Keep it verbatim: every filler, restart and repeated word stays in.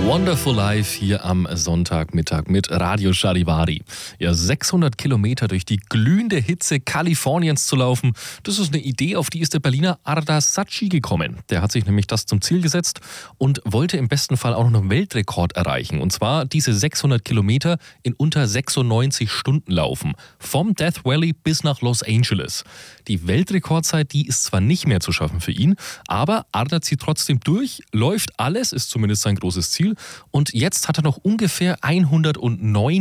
Wonderful Life hier am Sonntagmittag mit Radio Charivari. Ja, sechshundert Kilometer durch die glühende Hitze Kaliforniens zu laufen, das ist eine Idee, auf die ist der Berliner Ardar Sacchi gekommen. Der hat sich nämlich das zum Ziel gesetzt und wollte im besten Fall auch noch einen Weltrekord erreichen. Und zwar diese sechshundert Kilometer in unter sechsundneunzig Stunden laufen. Vom Death Valley bis nach Los Angeles. Die Weltrekordzeit, die ist zwar nicht mehr zu schaffen für ihn, aber Ardar zieht trotzdem durch, läuft alles, ist zumindest sein großes Ziel. Und jetzt hat er noch ungefähr hundertneun